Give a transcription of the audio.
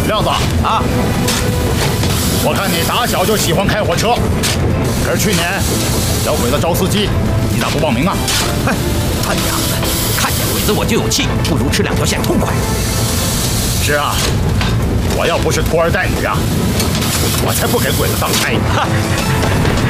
亮子啊， 我看你打小就喜欢开火车，可是去年小鬼子招司机，你咋不报名啊？ 哼，他娘的，看见鬼子我就有气，不如吃2条线痛快。 是啊，我要不是拖儿带女啊，我才不给鬼子当差。